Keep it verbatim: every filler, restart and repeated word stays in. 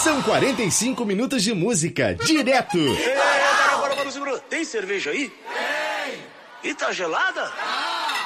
São quarenta e cinco minutos de música, direto. Ei, agora, agora, agora, segura. Tem cerveja aí? Tem. E tá gelada?